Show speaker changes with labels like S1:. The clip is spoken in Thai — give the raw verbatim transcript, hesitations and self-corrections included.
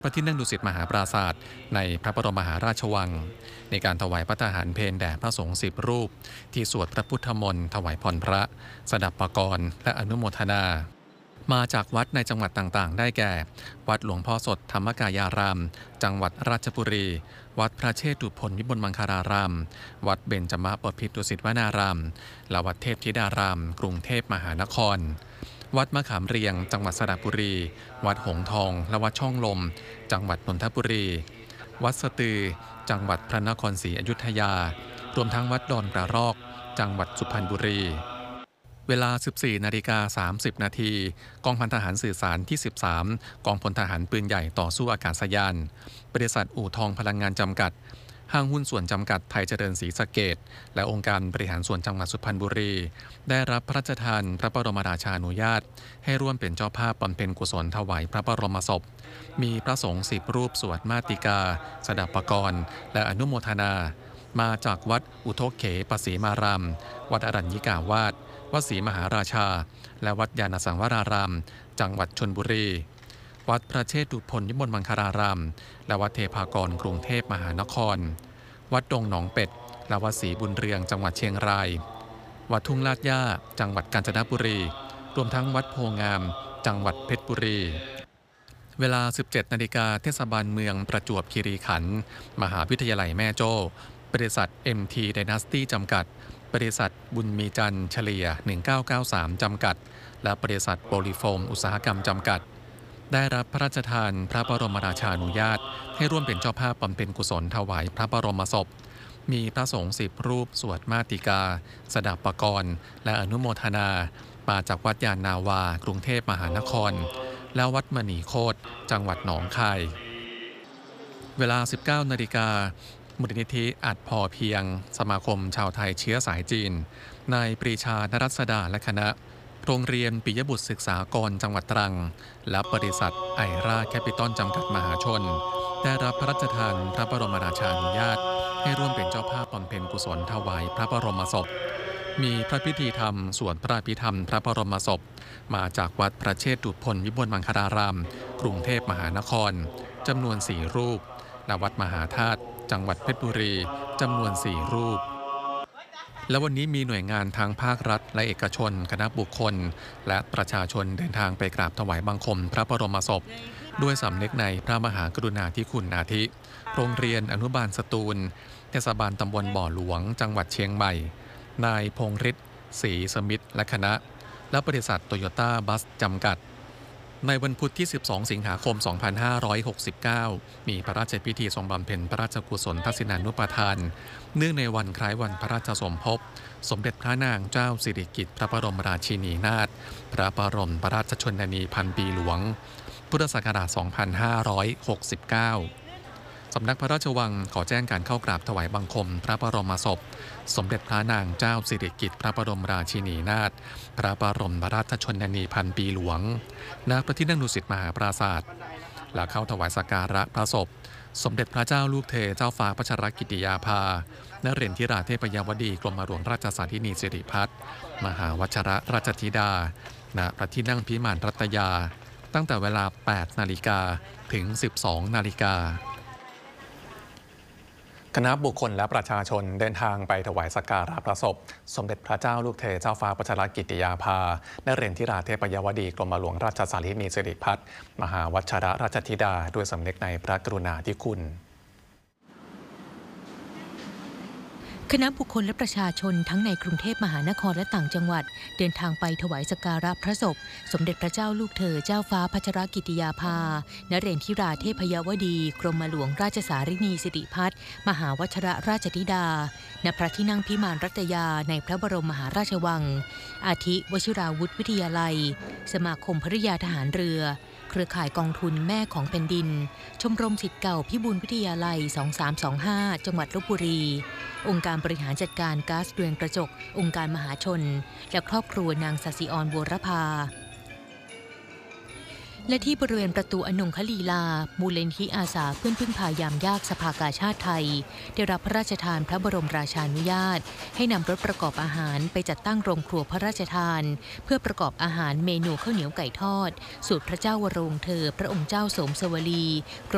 S1: พระที่นั่งดุสิตมหาปราสาทในพระบรมมหาราชวังในการถวายพระทหารเพลแด่พระสงฆ์สิบรูปที่สวดพระพุทธมนต์ถวายพรพระสดับปกรณ์และอนุโมทนามาจากวัดในจังหวัดต่างๆได้แก่วัดหลวงพ่อสดธรรมกายารามจังหวัดราชบุรีวัดพระเชตุพนวิมลมังคารารามวัดเบญจมบพิตรดุสิตวนารามและวัดเทพธิดารามกรุงเทพมหานครวัดมะขามเรียงจังหวัดสระบุรีวัดหงส์ทองและวัดช่องลมจังหวัดนนทบุรีวัดสตือจังหวัดพระนครศรีอยุธยารวมทั้งวัดดอนกระรอกจังหวัดสุพรรณบุรีเวลา สิบสี่นาฬิกาสามสิบนาทีกองพันทหารสื่อสารที่ สิบสาม กองพลทหารปืนใหญ่ต่อสู้อากาศยานบริษัทอู่ทองพลังงานจำกัดห้างหุ้นส่วนจำกัดไทยเจริญศรีสะเกษและองค์การบริหารส่วนจังหวัดสุพรรณบุรีได้รับพระราชทานพระบรมราชานุญาตให้ร่วมเป็นเจ้าภาพบำเพ็ญกุศลถวายพระบรมศพมีพระสงฆ์สิบรูปสวดมาติกาสดับปกรณ์และอนุโมทนามาจากวัดอุทกเขปสีมารามวัดอรัญญิกาวาสวัดศรีมหาราชาและวัดยานสังวรารามจังหวัดชลบุรีวัดพระเชตุพนวิมลมังคารารามและวัดเทพากรกรุงเทพมหานครวัดดงหนองเป็ดและวัดศรีบุญเรืองจังหวัดเชียงรายวัดทุ่งลาดย่าจังหวัดกาญจนบุรีรวมทั้งวัดโพงามจังหวัดเพชรบุรีเวลา สิบเจ็ดนาฬิกาเทศบาลเมืองประจวบคีรีขันธ์มหาวิทยาลัยแม่โจ้บริษัท เอ็ม ที Dynasty จำกัดบริษัทบุญมีจันทร์เฉลี่ยหนึ่งเก้าเก้าสามจำกัดและบริษัทโปลิโฟมอุตสาหกรรมจำกัดได้รับพระราชทานพระบรมราชานุญาตให้ร่วมเป็นเจ้าภาพบำเพ็ญกุศลถวายพระบรมศพมีพระสงฆ์สิบรูปสวดมาติกาสดับปกรณ์และอนุโมทนามาจากวัดยานนาวากรุงเทพมหานครและวัดมณีโคตรจังหวัดหนองคายเวลา สิบเก้านาฬิกามูลนิธิอัดพอเพียงสมาคมชาวไทยเชื้อสายจีนนายปรีชานรัศดาและคณะโรงเรียนปิยบุตรศึกษากรจังหวัดตรังและบริษัทไอราแคปิตอลจำกัดมหาชนได้รับพระราชทานพระบรมราชานุญาตให้ร่วมเป็นเจ้าภาพบำเพ็ญกุศลถวายพระบรมศพมีพระพิธีธรรมสวดพระพิธรรมพระบรมศพมาจากวัดพระเชตุพนวิมลมังคารารามกรุงเทพมหานครจำนวนสี่รูปและวัดมหาธาตุจังหวัดเพชรบุรีจำนวนสี่รูปและวันนี้มีหน่วยงานทางภาครัฐและเอกชนคณะบุคคลและประชาชนเดินทางไปกราบถวายบังคมพระบรมศพด้วยสำนึกในพระมหากรุณาธิคุณอาทิโรงเรียนอนุบาลสตูลเทศบาลตำบลบ่อหลวงจังหวัดเชียงใหม่นายพงษ์ฤทธิ์ศรีสมิทธิ์และคณะและบริษัทโตโยต้าบัสจำกัดในวันพุธที่ สิบสอง สิงหาคม สองพันห้าร้อยหกสิบเก้า มีพระราชพิธีทรงบำเพ็ญพระราชกุศลทักษิณานุปทานเนื่องในวันคล้ายวันพระราชสมภพสมเด็จพระนางเจ้าสิริกิติ์พระบรมราชินีนาถพระบรมราชชนนีพันปีหลวงพุทธศักราช สองพันห้าร้อยหกสิบเก้า สำนักพระราชวังขอแจ้งการเข้ากราบถวายบังคมพระบรมศพสมเด็จพระนางเจ้าสิริกิติ์พระบรมราชินีนาถพระบรมราชชนนีพันปีหลวงณพระที่นั่งดุสิตมหาปราสาทและเข้าถวายสักการะพระศพสมเด็จพระเจ้าลูกเธอเจ้าฟ้าพัชรกิติยาภานเรศธิราเทพยวดีกรมหลวงราชสาธินีสิริพัฒน์มหาวชรราชธิดาณพระที่นั่งพิมานรัตยาตั้งแต่เวลา แปดนาฬิกาถึง สิบสองนาฬิกาคณะบุคคลและประชาชนเดินทางไปถวายสักการะพระศพสมเด็จพระเจ้าลูกเธอเจ้าฟ้าพัชรกิติยาภานเรศธิราเทพยวดีกรมหลวงราชสาธินีสิริพัฒน์มหาวชรราชธิดาด้วยสำนึกในพระกรุณาธิคุณ
S2: คณะบุคคลและประชาชนทั้งในกรุงเทพมหานครและต่างจังหวัดเดินทางไปถวายสักการะพระศพสมเด็จพระเจ้าลูกเธอเจ้าฟ้าพัชรกิติยาภานเรศธิราเทพยวดีกรมหลวงราชสาธินีสิริพัฒน์มหาวชรราชธิดาณพระที่นั่งพิมานรัตยาในพระบรมมหาราชวังอาทิวชิราวุธวิทยาลัยสมาคมภริยาทหารเรือเครือข่ายกองทุนแม่ของแผ่นดินชมรมศิษย์เก่าพิบูลวิทยาลัยสองสามสองห้าจังหวัดลพบุรีองค์การบริหารจัดการก๊าซเรือนกระจกองค์การมหาชนและครอบครัวนางศศิอร บัวรภา และที่บริเวณประตูอนงคลีลามูลนิธิอาสาเพื่อนพึ่งพายามยากสภากาชาติไทยได้รับพระราชทานพระบรมราชานุญาตให้นำรถประกอบอาหารไปจัดตั้งโรงครัวพระราชทานเพื่อประกอบอาหารเมนูข้าวเหนียวไก่ทอดสูตรพระเจ้าวโรวงเธอพระองค์เจ้าโสมสวลี